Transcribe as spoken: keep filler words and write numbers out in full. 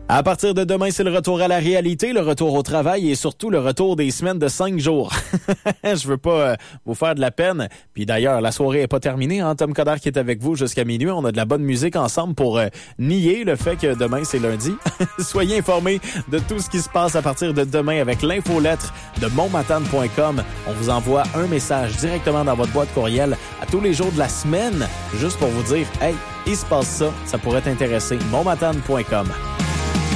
À partir de demain, c'est le retour à la réalité, le retour au travail et surtout le retour des semaines de cinq jours. Je veux pas euh, vous faire de la peine. Puis d'ailleurs, la soirée est pas terminée. Hein? Tom Coderre qui est avec vous jusqu'à minuit. On a de la bonne musique ensemble pour euh, nier le fait que demain, c'est lundi. Soyez informés de tout ce qui se passe à partir de demain avec l'infolettre de montmatane point com. On vous envoie un message directement dans votre boîte courriel à tous les jours de la semaine, juste pour vous dire « Hey, il se passe ça, ça pourrait t'intéresser. montmatane point com »